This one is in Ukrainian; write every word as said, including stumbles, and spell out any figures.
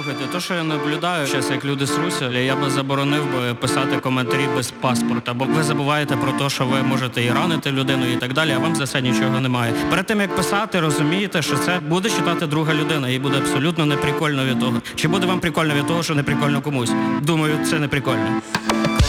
Слухайте, то, що я наблюдаю зараз, як люди сруся, я би заборонив би писати коментарі без паспорта, бо ви забуваєте про те, що ви можете і ранити людину і так далі, а вам за це нічого немає. Перед тим, як писати, розумієте, що це буде читати друга людина, їй буде абсолютно неприкольно від того. Чи буде вам прикольно від того, що неприкольно комусь? Думаю, це не прикольно.